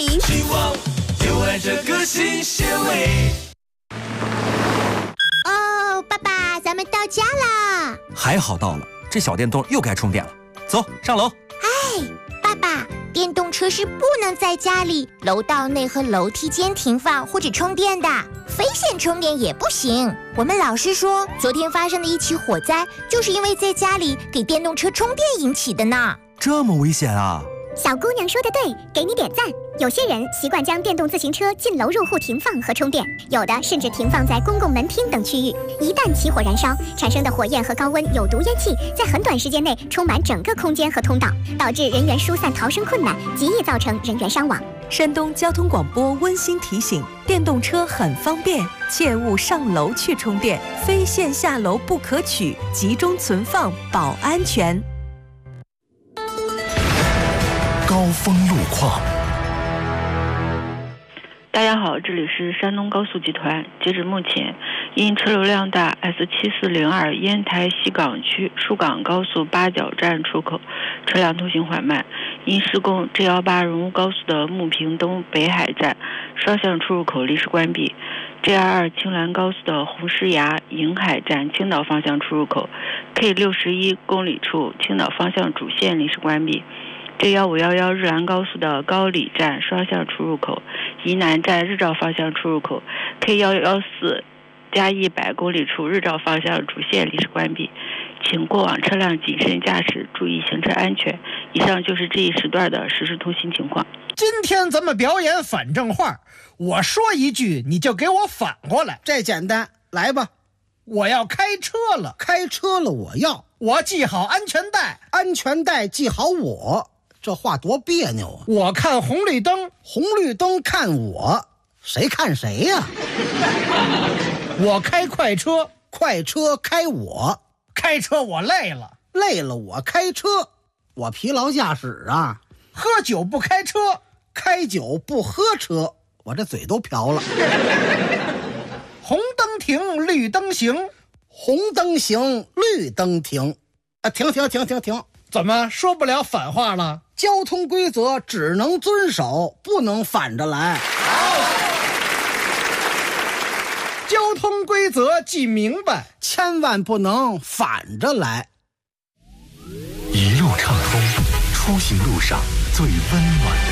味。 希望就爱这个新鲜味。 哦，爸爸，咱们到家啦！ 还好到了，这小电动又该充电了。走，上楼。 哎，爸爸，电动车是不能在家里、楼道内和楼梯间停放或者充电的，非线充电也不行。我们老师说，昨天发生的一起火灾，就是因为在家里给电动车充电引起的呢。 这么危险啊！ 小姑娘说的对，给你点赞。有些人习惯将电动自行车进楼入户停放和充电，有的甚至停放在公共门厅等区域。一旦起火燃烧，产生的火焰和高温有毒烟气在很短时间内充满整个空间和通道，导致人员疏散逃生困难，极易造成人员伤亡。 山东交通广播温馨提醒：电动车很方便，切勿上楼去充电，非线下楼不可取，集中存放保安全。 高峰路况。 大家好，这里是山东高速集团。截止目前，因车流量大 ，S7402 烟台西港区树港高速八角站出口车辆通行缓慢。因施工 G18 荣乌高速的木坪东北海站双向出入口临时关闭。G22 青兰高速的红石崖迎海站青岛方向出入口 K61公里处青岛方向主线临时关闭。G1511日兰高速的高里站双向出入口，宜南站日照方向出入口 K114加100公里处日照方向主线临时关闭，请过往车辆谨慎驾驶，注意行车安全。以上就是这一时段的实时通行情况。 今天咱们表演反正话，我说一句你就给我反过来。 这简单，来吧。 我要开车了， 开车了我系好安全带， 安全带系好我。这话多别扭啊！ 我看红绿灯， 红绿灯看我，谁看谁呀？ 我开快车， 快车开我， 开车我累了， 累了我开车，我疲劳驾驶啊！ 喝酒不开车， 开酒不喝车，我这嘴都瓢了。 红灯停，绿灯行， 红灯行，绿灯停。停！ 怎么说不了反话了？ 交通规则只能遵守，不能反着来。 交通规则记明白， 千万不能反着来。 一路畅通，出行路上最温暖的